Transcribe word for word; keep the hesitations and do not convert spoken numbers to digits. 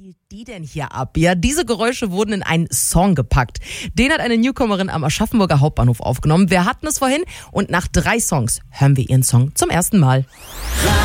spielt die denn hier ab? Ja, diese Geräusche wurden in einen Song gepackt. Den hat eine Newcomerin am Aschaffenburger Hauptbahnhof aufgenommen. Wir hatten es vorhin und nach drei Songs hören wir ihren Song zum ersten Mal.